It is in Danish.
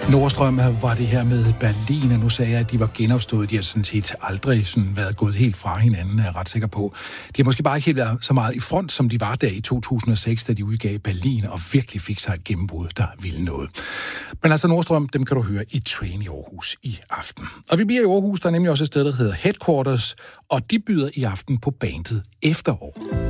Nordstrøm var det her med Berlin, og nu sagde jeg, at de var genopstået. De har sådan set aldrig sådan været gået helt fra hinanden, er jeg ret sikker på. De har måske bare ikke helt været så meget i front, som de var der i 2006, da de udgav Berlin, og virkelig fik sig et gennembrud, der ville noget. Men altså Nordstrøm, dem kan du høre i Train i Aarhus i aften. Og vi bliver i Aarhus, der er nemlig også et sted, der hedder Headquarters, og de byder i aften på bandet Efterår.